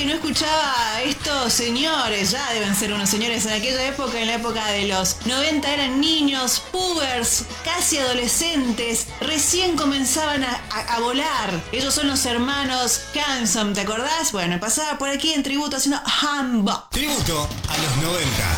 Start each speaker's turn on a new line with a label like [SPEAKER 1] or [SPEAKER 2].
[SPEAKER 1] no escuchaba a estos señores? Ya deben ser unos señores en aquella época, en la época de los 90, eran niños, pubers, casi adolescentes, recién comenzaban a volar. Ellos son los hermanos Hanson, ¿te acordás? Bueno, pasaba por aquí en tributo haciendo Humbug.
[SPEAKER 2] Tributo a los 90.